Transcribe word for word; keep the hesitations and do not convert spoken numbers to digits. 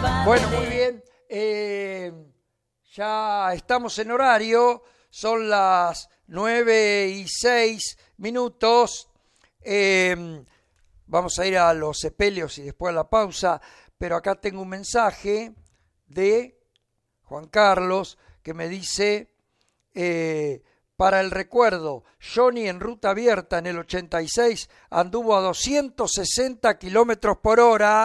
Bueno, muy bien. Eh, ya estamos en horario. Son las nueve y seis minutos. Eh, vamos a ir a los sepelios y después a la pausa. Pero acá tengo un mensaje de Juan Carlos que me dice... Eh, para el recuerdo, Johnny en ruta abierta en el ochenta y seis anduvo a doscientos sesenta kilómetros por hora.